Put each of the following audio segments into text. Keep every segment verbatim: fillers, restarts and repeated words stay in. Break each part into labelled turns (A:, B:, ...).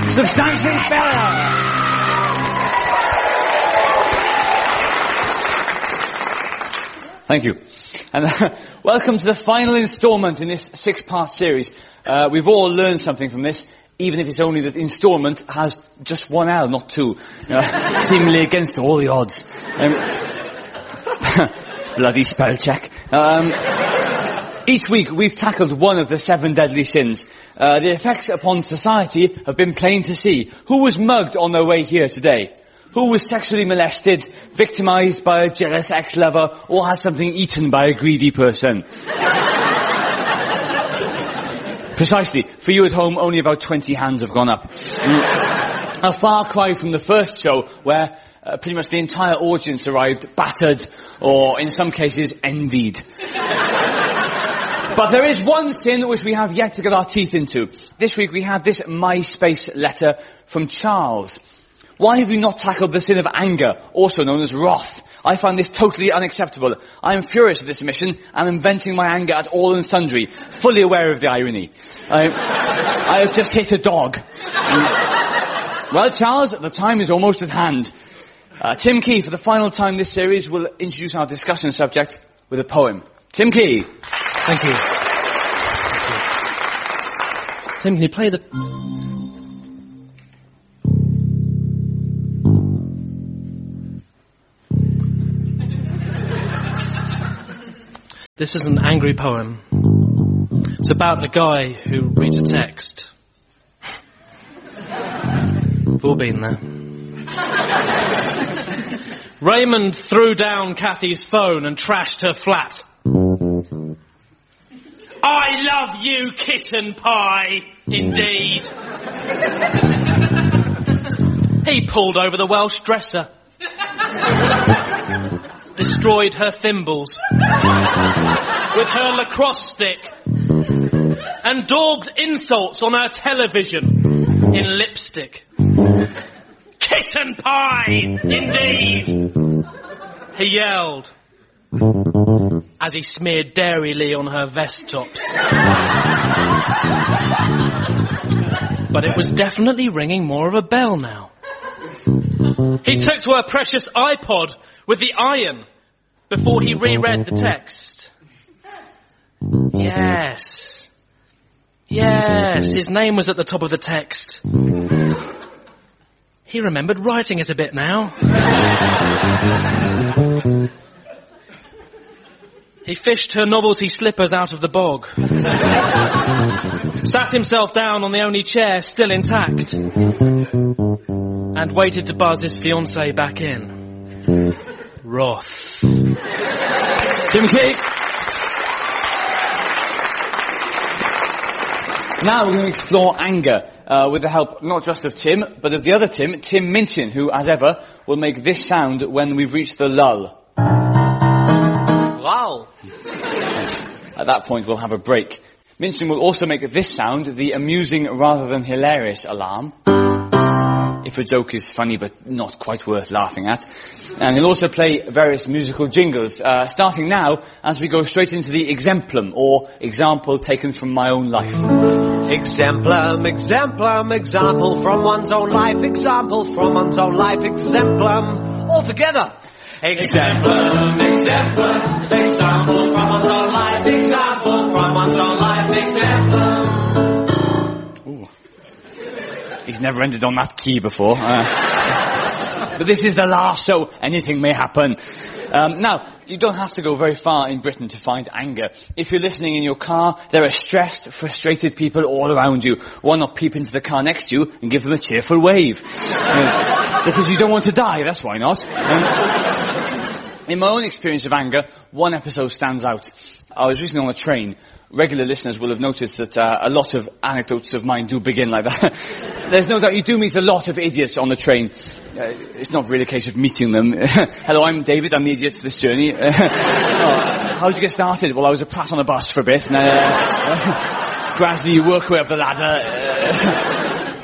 A: substantially better. Thank you. And uh, welcome to the final instalment in this six-part series. Uh, we've all learned something from this, even if it's only that the instalment has just one L, not two. Uh, seemingly against all the odds. Um, bloody spell check. Um, each week we've tackled one of the seven deadly sins. Uh, the effects upon society have been plain to see. Who was mugged on their way here today? Who was sexually molested, victimized by a jealous ex-lover, or had something eaten by a greedy person? Precisely. For you at home, only about twenty hands have gone up. Mm. A far cry from the first show, where uh, pretty much the entire audience arrived battered, or in some cases, envied. But there is one sin which we have yet to get our teeth into. This week we had this MySpace letter from Charles. Why have you not tackled the sin of anger, also known as wrath? I find this totally unacceptable. I am furious at this omission and am venting my anger at all and sundry, fully aware of the irony. I, I have just hit a dog. Well, Charles, the time is almost at hand. Uh, Tim Key, for the final time this series, will introduce our discussion subject with a poem. Tim Key.
B: Thank you. Thank you. Tim, can you play the... This is an angry poem. It's about a guy who reads a text. We've all been there. Raymond threw down Kathy's phone and trashed her flat. I love you, kitten pie, indeed. He pulled over the Welsh dresser. Destroyed her thimbles with her lacrosse stick and daubed insults on her television in lipstick. Kitten pie, indeed, he yelled as he smeared Dairy-Lee on her vest tops. But it was definitely ringing more of a bell now. He took to her precious iPod with the iron before he reread the text. Yes. Yes, his name was at the top of the text. He remembered writing it a bit now. He fished her novelty slippers out of the bog. Sat himself down on the only chair still intact. And waited to buzz his fiancée back in. Wrath.
A: Tim Key. Now we're going to explore anger uh, with the help not just of Tim, but of the other Tim, Tim Minchin, who, as ever, will make this sound when we've reached the lull.
B: Lull.
A: At that point, we'll have a break. Minchin will also make this sound, the amusing rather than hilarious alarm. If a joke is funny but not quite worth laughing at. And he'll also play various musical jingles, uh, starting now as we go straight into the exemplum, or example taken from my own life.
C: Exemplum, exemplum, example from one's own life, example from one's own life, exemplum, all together. Exemplum, exemplum, example from one's own life, example from one's own life, exemplum.
A: He's never ended on that key before. Uh, but this is the last, so anything may happen. Um, now, you don't have to go very far in Britain to find anger. If you're listening in your car, there are stressed, frustrated people all around you. Why not peep into the car next to you and give them a cheerful wave? Uh, because you don't want to die, that's why not. Um, in my own experience of anger, one episode stands out. I was recently on a train. Regular listeners will have noticed that uh, a lot of anecdotes of mine do begin like that. There's no doubt you do meet a lot of idiots on the train. Uh, it's not really a case of meeting them. Hello, I'm David, I'm the idiot to this journey. Uh, oh, how did you get started? Well, I was a prat on a bus for a bit, and uh, uh, gradually you work your way up the ladder. Uh,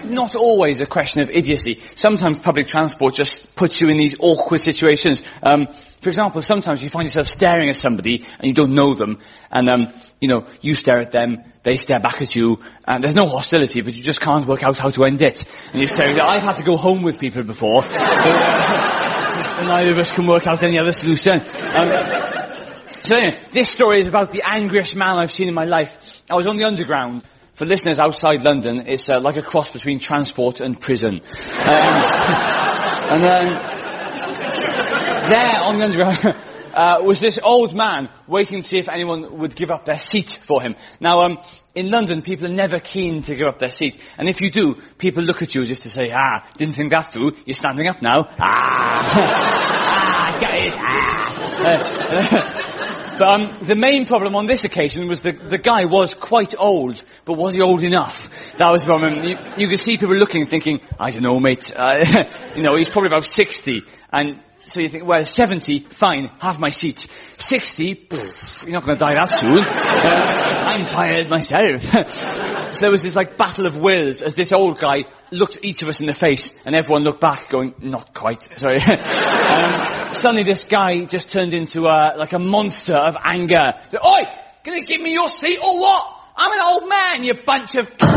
A: not always a question of idiocy. Sometimes public transport just puts you in these awkward situations. Um, for example, sometimes you find yourself staring at somebody and you don't know them, and um, you know, you stare at them, they stare back at you, and there's no hostility, but you just can't work out how to end it. And you're staring. I've had to go home with people before. But, uh, neither of us can work out any other solution. Um, so anyway, this story is about the angriest man I've seen in my life. I was on the Underground. For listeners outside London, it's uh, like a cross between transport and prison. Um, and then, there on the Underground uh, was this old man waiting to see if anyone would give up their seat for him. Now, um, in London, people are never keen to give up their seat. And if you do, people look at you as if to say, ah, didn't think that through, you're standing up now. Ah, ah, get it, ah. Uh, But um, the main problem on this occasion was the the guy was quite old, but was he old enough? That was the problem. You, you could see people looking, thinking, I don't know, mate. Uh, you know, he's probably about sixty, and so you think, well, seventy, fine, have my seat. Sixty, pff, you're not going to die that soon. Uh, I'm tired myself. So there was this like battle of wills as this old guy looked each of us in the face, and everyone looked back, going, not quite. Sorry. um, Suddenly this guy just turned into uh, like a monster of anger. So, oi! Gonna give me your seat or what? I'm an old man, you bunch of... What?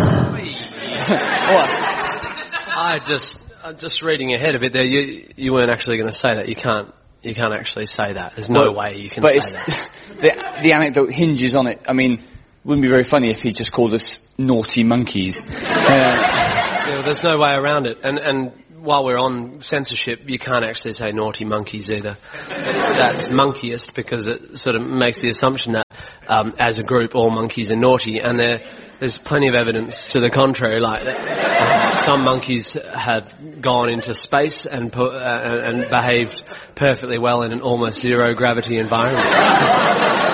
C: I just, uh, just reading ahead a bit there, you, you weren't actually going to say that. You can't, you can't actually say that. There's no
A: well,
C: way you can
A: but
C: say
A: it's,
C: that.
A: the, the anecdote hinges on it. I mean, wouldn't be very funny if he just called us naughty monkeys. Uh,
C: yeah, well, there's no way around it. And, and while we're on censorship, you can't actually say naughty monkeys either. That's monkeyist because it sort of makes the assumption that um, as a group all monkeys are naughty, and there, there's plenty of evidence to the contrary. Like uh, some monkeys have gone into space and pu- uh, and behaved perfectly well in an almost zero gravity environment.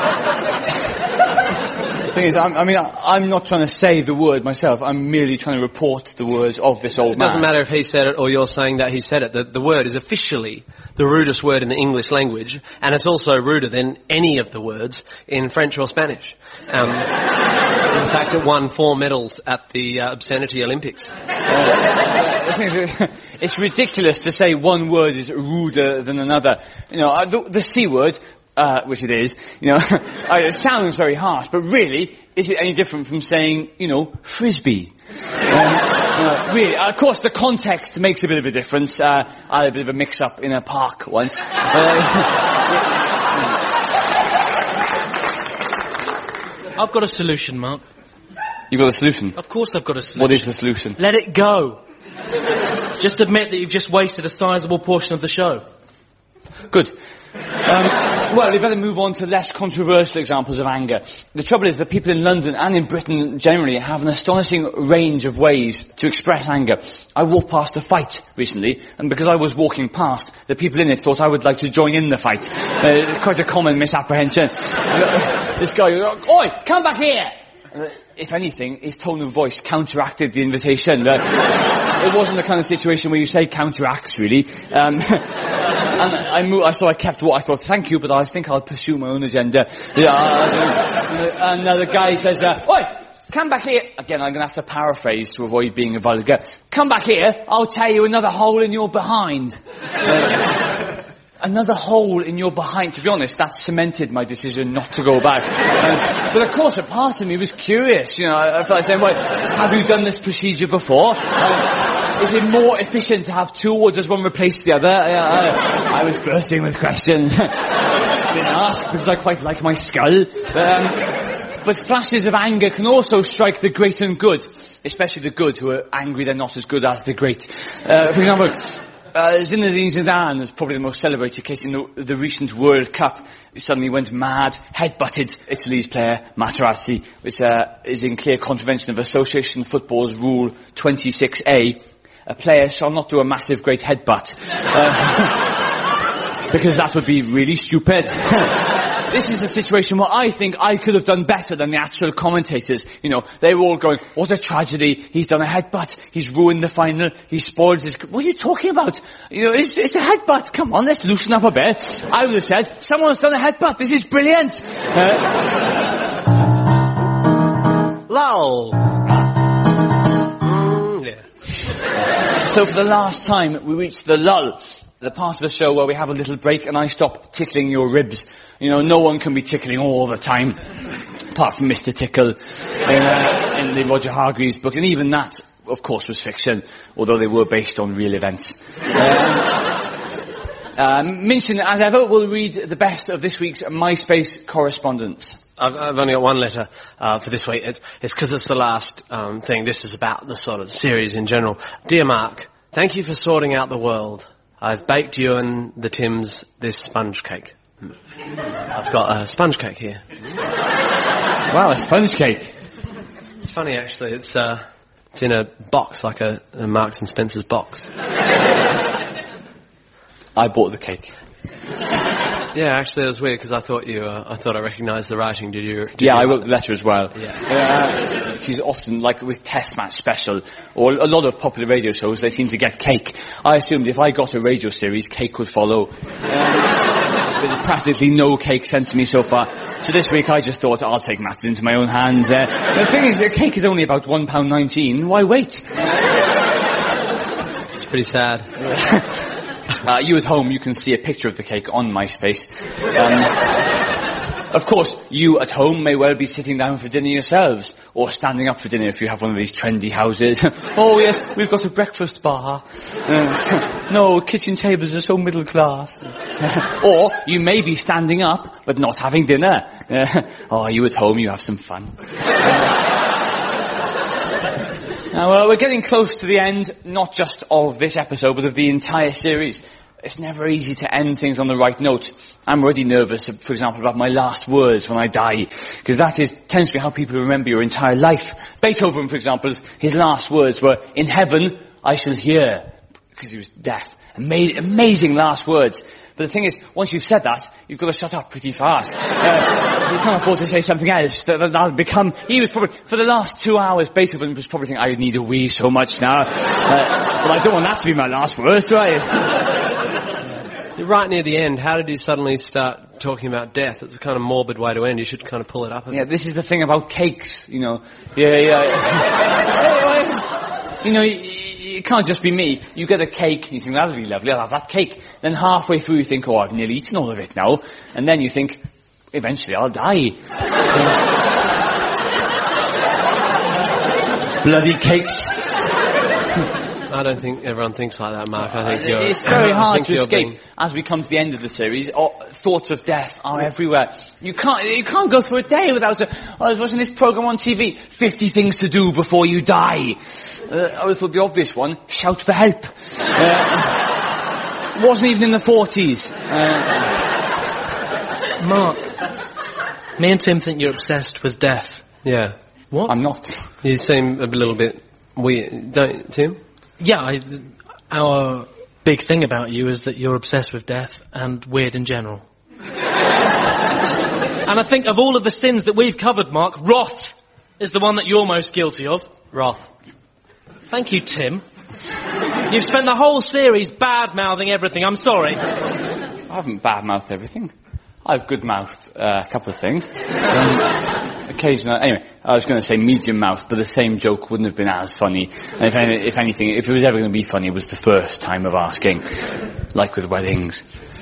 A: The thing is, I'm, I mean, I, I'm not trying to say the word myself. I'm merely trying to report the words of this old man.
C: It doesn't matter if he said it or you're saying that he said it. The, the word is officially the rudest word in the English language, and it's also ruder than any of the words in French or Spanish. Um, in fact, it won four medals at the uh, Obscenity Olympics.
A: Uh, the thing is, it's ridiculous to say one word is ruder than another. You know, the, the C word... Uh, which it is, you know, it sounds very harsh, but really, is it any different from saying, you know, frisbee? Um, you know, really, of course, the context makes a bit of a difference. Uh, I had a bit of a mix-up in a park once. Uh,
B: I've got a solution, Mark.
A: You've got a solution?
B: Of course I've got a solution.
A: What is the solution?
B: Let it go. Just admit that you've just wasted a sizable portion of the show.
A: Good. Um, well, we better move on to less controversial examples of anger. The trouble is that people in London and in Britain generally have an astonishing range of ways to express anger. I walked past a fight recently, and because I was walking past, the people in it thought I would like to join in the fight. Uh, quite a common misapprehension. This guy, oi, come back here! Uh, if anything, his tone of voice counteracted the invitation. Uh, it wasn't the kind of situation where you say counteracts, really. Um, and I, moved, I so I kept what I thought, thank you, but I think I'll pursue my own agenda. Yeah, uh, and uh, the guy says, uh, oi, come back here. Again, I'm going to have to paraphrase to avoid being a vulgar. Come back here, I'll tear you another hole in your behind. Uh, Another hole in your behind. To be honest, that cemented my decision not to go back. Um, but of course, a part of me was curious. You know, I, I felt like saying, well, have you done this procedure before? Um, is it more efficient to have two, or does one replace the other? I, I, I was bursting with questions. Didn't ask because I quite like my skull. But, um, but flashes of anger can also strike the great and good, especially the good who are angry they're not as good as the great. Uh, for example, Uh, Zinedine Zidane was probably the most celebrated case in the, the recent World Cup. He suddenly went mad, headbutted Italy's player, Materazzi, which uh, is in clear contravention of Association Football's Rule twenty-six A. A player shall not do a massive great headbutt. Uh, because that would be really stupid. This is a situation where I think I could have done better than the actual commentators. You know, they were all going, what a tragedy, he's done a headbutt, he's ruined the final, he's spoiled his... What are you talking about? You know, it's, it's a headbutt, come on, let's loosen up a bit. I would have said, someone's done a headbutt, this is brilliant. Uh,
C: Lol. Mm, yeah.
A: So for the last time, we reached the lull, the part of the show where we have a little break and I stop tickling your ribs. You know, no one can be tickling all the time, apart from Mister Tickle in, uh, in the Roger Hargreaves book, and even that, of course, was fiction, although they were based on real events. Um, Um, Minchin, as ever, will read the best of this week's MySpace correspondence.
C: I've, I've only got one letter uh, for this week. It's because it's, it's the last um, thing. This is about the sort of series in general. Dear Mark, thank you for sorting out the world. I've baked you and the Tims this sponge cake. I've got a sponge cake here.
A: Wow, a sponge cake.
C: It's funny, actually. It's uh, it's in a box, like a, a Marks and Spencer's box.
A: I bought the cake.
C: Yeah, actually, it was weird because I thought you, uh, I thought I recognised the writing. Did you? Did
A: yeah,
C: you
A: I wrote the letter as well.
C: Yeah.
A: Uh, she's often, like with Test Match Special, or a lot of popular radio shows, they seem to get cake. I assumed if I got a radio series, cake would follow. Uh, there's practically no cake sent to me so far. So this week I just thought, I'll take matters into my own hands. Uh, the thing is, the cake is only about one pound nineteen. Why wait?
C: It's pretty sad.
A: Uh, you at home, you can see a picture of the cake on MySpace. Um, of course, you at home may well be sitting down for dinner yourselves, or standing up for dinner if you have one of these trendy houses. Oh yes, we've got a breakfast bar. Uh, no, kitchen tables are so middle class. Or you may be standing up, but not having dinner. Uh, oh, you at home, you have some fun. Now, uh, we're getting close to the end, not just of this episode, but of the entire series. It's never easy to end things on the right note. I'm already nervous, for example, about my last words when I die, because that is tends to be how people remember your entire life. Beethoven, for example, his last words were, "In heaven I shall hear," because he was deaf. Ama- amazing last words. But the thing is, once you've said that, you've got to shut up pretty fast. Uh, you can't afford to say something else. That, that'll become... He was probably... For the last two hours, Beethoven was probably thinking, I need a wee so much now. Uh, but I don't want that to be my last words, do I?
C: Right near the end, how did you suddenly start talking about death? It's a kind of morbid way to end. You should kind of pull it up.
A: Yeah, this is the thing about cakes, you know. Yeah, yeah. You know... It can't just be me. You get a cake, and you think, that'll be lovely, I'll have that cake. Then halfway through you think, oh, I've nearly eaten all of it now. And then you think, eventually I'll die. Bloody cakes.
C: I don't think everyone thinks like that, Mark. I think you're...
A: It's very hard to escape.
C: Being...
A: As we come to the end of the series, oh, thoughts of death are everywhere. You can't, you can't go through a day without a, oh, I was watching this program on T V, fifty things to do before you die. Uh, I always thought the obvious one, shout for help. Uh, wasn't even in the forties. Uh,
B: Mark, me and Tim think you're obsessed with death.
C: Yeah.
B: What?
A: I'm not.
C: You seem a little bit weird, don't you, Tim?
B: Yeah, I, our big thing about you is that you're obsessed with death and weird in general. And I think of all of the sins that we've covered, Mark, wrath is the one that you're most guilty of.
C: Wrath.
B: Thank you, Tim. You've spent the whole series bad-mouthing everything. I'm sorry.
A: I haven't bad-mouthed everything. I've good-mouthed uh, a couple of things. Um, occasionally, anyway, I was going to say medium-mouthed, but the same joke wouldn't have been as funny. And if, any, if anything, if it was ever going to be funny, it was the first time of asking, like with weddings.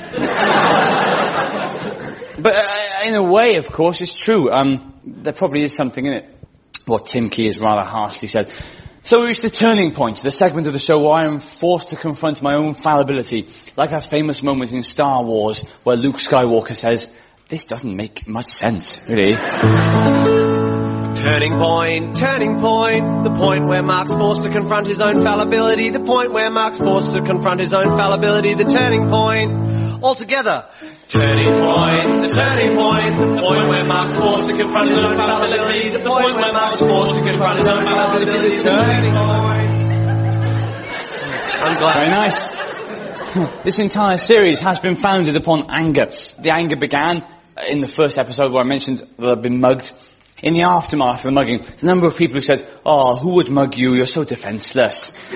A: But uh, in a way, of course, it's true. Um, there probably is something in it. What Tim Key has rather harshly said. So we reach the turning point, the segment of the show where I am forced to confront my own fallibility, like that famous moment in Star Wars where Luke Skywalker says, this doesn't make much sense, really.
C: Turning point, turning point, the point where Mark's forced to confront his own fallibility, the point where Mark's forced to confront his own fallibility, the turning point, all together. Turning point, the turning point, the point where Mark's forced to confront his own fallibility, the point where Mark's forced to confront his own fallibility, the turning point. I'm glad.
A: Very nice. This entire series has been founded upon anger. The anger began in the first episode where I mentioned that I'd been mugged. In the aftermath of the mugging, the number of people who said, oh, who would mug you? You're so defenceless. uh,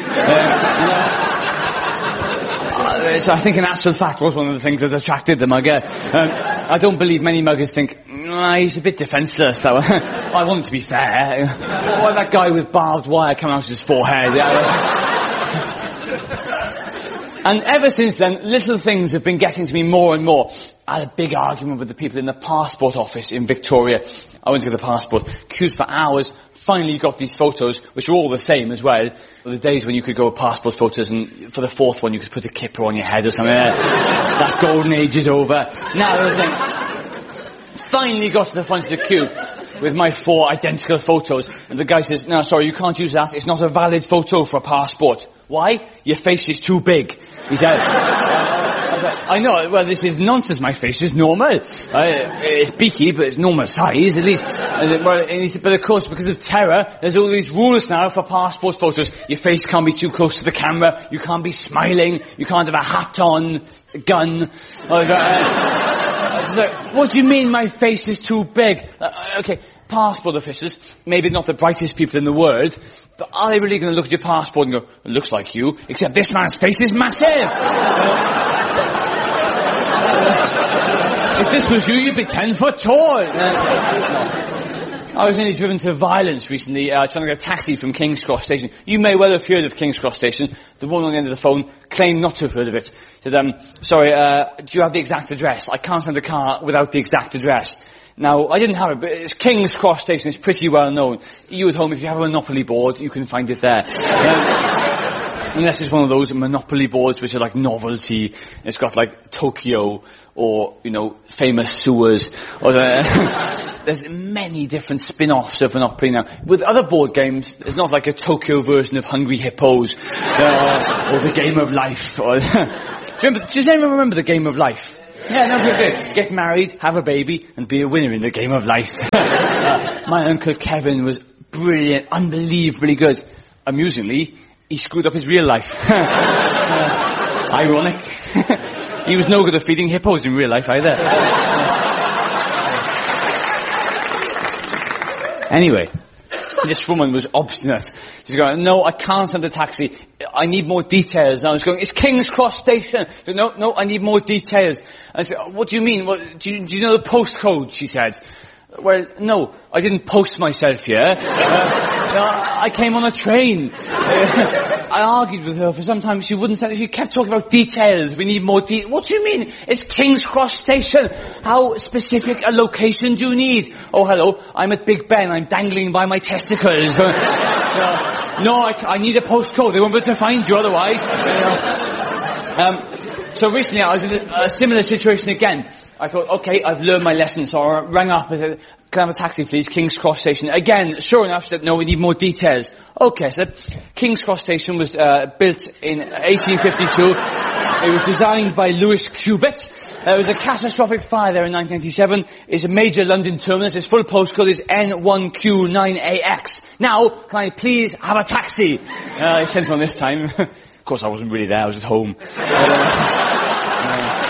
A: uh, so I think in actual fact was one of the things that attracted the mugger. Um, I don't believe many muggers think, nah, he's a bit defenceless, though. I want to be fair. Why that guy with barbed wire coming out of his forehead? And ever since then, little things have been getting to me more and more. I had a big argument with the people in the passport office in Victoria. I went to get the passport, queued for hours, finally got these photos, which were all the same as well. The days when you could go with passport photos and for the fourth one you could put a kipper on your head or something. That golden age is over. Now the thing, finally got to the front of the queue with my four identical photos. And the guy says, no, sorry, you can't use that. It's not a valid photo for a passport. Why? Your face is too big. He said, I was like, I know, well, this is nonsense. My face is normal. Uh, it's beaky, but it's normal size, at least. And, it, well, and he said, but of course, because of terror, there's all these rules now for passport photos. Your face can't be too close to the camera. You can't be smiling. You can't have a hat on, a gun. Uh, I was like, what do you mean my face is too big? Uh, okay, passport officers, maybe not the brightest people in the world, but are they really going to look at your passport and go, it looks like you, except this man's face is massive? If this was you, you'd be ten foot tall. Uh, no. I was nearly driven to violence recently, uh, trying to get a taxi from King's Cross Station. You may well have heard of King's Cross Station. The woman on the end of the phone claimed not to have heard of it. Said, um, sorry, uh, do you have the exact address? I can't send a car without the exact address. Now, I didn't have it, but it's King's Cross Station. It's pretty well known. You at home, if you have a Monopoly board, you can find it there. Um, unless it's one of those Monopoly boards which are like novelty. It's got like Tokyo or, you know, famous sewers. Or the, there's many different spin-offs of Monopoly now. With other board games, there's not like a Tokyo version of Hungry Hippos uh, or the Game of Life. Or, do you remember, does anyone remember the Game of Life? Yeah, no, good. Get married, have a baby, and be a winner in the Game of Life. uh, my uncle Kevin was brilliant, unbelievably good. Amusingly, he screwed up his real life. uh, ironic. He was no good at feeding hippos in real life either. Anyway, this woman was obstinate. She's going, no, I can't send a taxi. I need more details. And I was going, it's King's Cross Station. Said, no, no, I need more details. And I said, what do you mean? What, do, you, do you know the postcode? She said. Well, no, I didn't post myself here. Uh, I came on a train. Uh, I argued with her for some time. She wouldn't send it. She kept talking about details. We need more details. What do you mean? It's King's Cross Station. How specific a location do you need? Oh, hello. I'm at Big Ben. I'm dangling by my testicles. Uh, uh, no, I, I need a postcode. They won't be able to find you otherwise. Uh, um, so recently I was in a, a similar situation again. I thought, okay, I've learned my lesson, so I rang up and said, can I have a taxi please, King's Cross Station. Again, sure enough, she said, no, we need more details. Okay, I said, King's Cross Station was uh, built in eighteen fifty-two. It was designed by Louis Cubitt. There was a catastrophic fire there in nineteen ninety-seven. It's a major London terminus. Its full postcode is N one Q nine A X. Now, can I please have a taxi? Uh, I sent one this time. Of course, I wasn't really there. I was at home. Uh,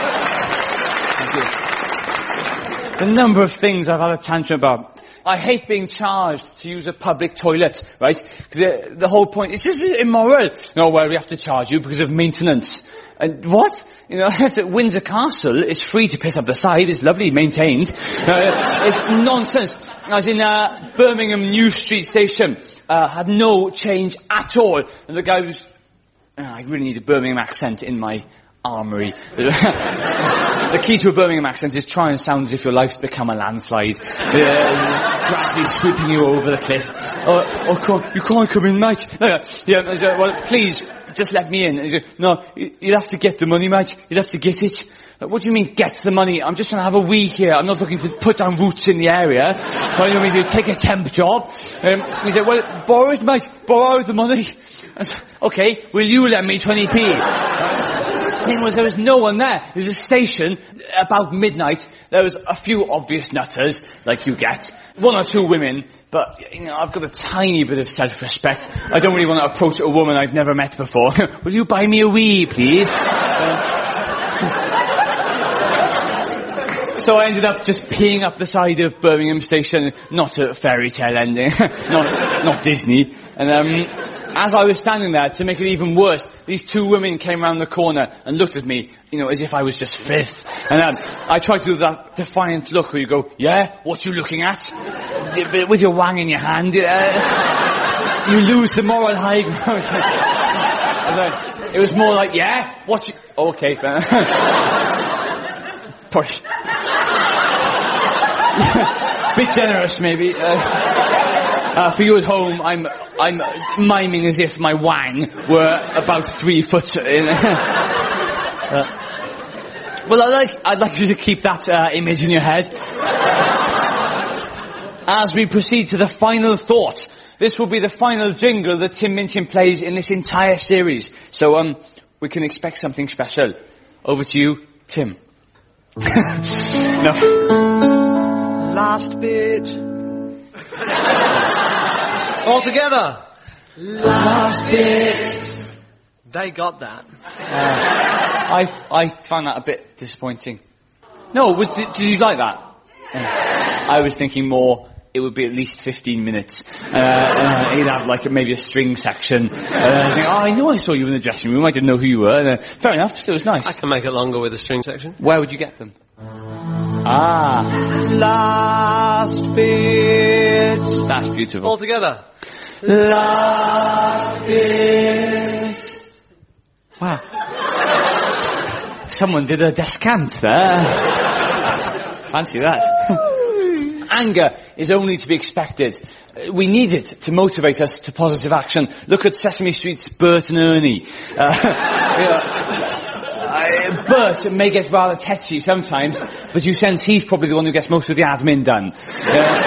A: The number of things I've had a tantrum about. I hate being charged to use a public toilet, right? Because the, the whole point, it's just immoral. No, well, we have to charge you because of maintenance. And what? You know, it's at Windsor Castle. It's free to piss up the side. It's lovely maintained. Uh, it's nonsense. I was in uh, Birmingham New Street Station. Uh, had no change at all. And the guy was... Uh, I really need a Birmingham accent in my armoury. The key to a Birmingham accent is try and sound as if your life's become a landslide. Uh, gradually sweeping you over the cliff. Oh, oh, come on, you can't come in, mate. No, yeah, well, please, just let me in. Said, no, you'll have to get the money, mate. You'll have to get it. What do you mean, get the money? I'm just trying to have a wee here. I'm not looking to put down roots in the area. What do you mean, you take a temp job? Um, he said, well, borrow it, mate. Borrow the money. I said, okay, will you lend me twenty p? The thing was, there was no one there. There was a station about midnight. There was a few obvious nutters, like you get. One or two women, but, you know, I've got a tiny bit of self-respect. I don't really want to approach a woman I've never met before. Will you buy me a wee, please? Uh, So I ended up just peeing up the side of Birmingham Station, not a fairy tale ending, not, not Disney. And um, as I was standing there, to make it even worse, these two women came round the corner and looked at me, you know, as if I was just filth. And um, I tried to do that defiant look where you go, yeah, what you looking at? With your wang in your hand, uh, you lose the moral high ground. It was more like, yeah, watch it. Oh, okay. Push. Bit generous, maybe. Uh, uh, for you at home, I'm I'm miming as if my wang were about three foot in. uh, well, I'd like I'd like you to keep that uh, image in your head as we proceed to the final thought. This will be the final jingle that Tim Minchin plays in this entire series. So, um, we can expect something special. Over to you, Tim. No.
C: Last bit. All together.
A: Last bit.
C: They got that.
A: Uh, I I found that a bit disappointing. No, was, did, did you like that? Uh, I was thinking more. It would be at least fifteen minutes. Uh, uh, he'd have like maybe a string section. Uh, I think, oh, I know I saw you in the dressing room. I didn't know who you were. Uh, fair enough. It was nice.
C: I can make it longer with a string section.
A: Where would you get them? Ah,
C: Last bit.
A: that's beautiful.
C: All together.
A: Last bit. Wow. Someone did a descant there. Fancy that. Anger is only to be expected. We need it to motivate us to positive action. Look at Sesame Street's Bert and Ernie. Uh, yeah. uh, Bert may get rather tetchy sometimes, but you sense he's probably the one who gets most of the admin done. Uh,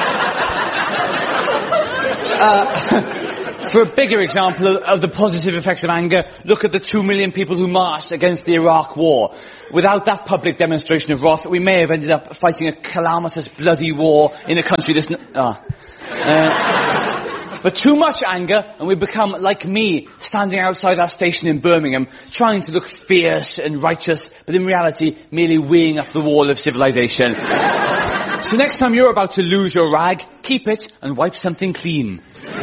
A: uh, For a bigger example of, of the positive effects of anger, look at the two million people who marched against the Iraq War. Without that public demonstration of wrath, we may have ended up fighting a calamitous, bloody war in a country that's... N- ah. uh, but too much anger, and we become like me, standing outside our station in Birmingham, trying to look fierce and righteous, but in reality, merely weighing up the wall of civilization. So next time you're about to lose your rag, keep it and wipe something clean.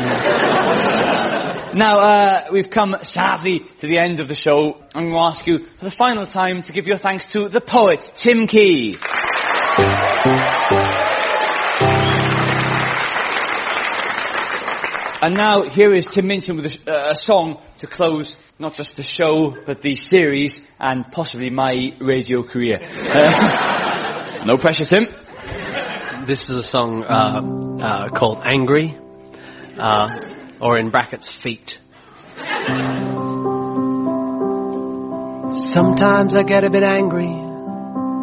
A: Now, uh, we've come, sadly, to the end of the show. I'm going to ask you, for the final time, to give your thanks to the poet, Tim Key. And now, here is Tim Minchin with a, uh, a song to close not just the show, but the series, and possibly my radio career. Uh, no pressure, Tim.
C: This is a song uh, uh, called Angry. Uh... Or in brackets, feet. Sometimes I get a bit angry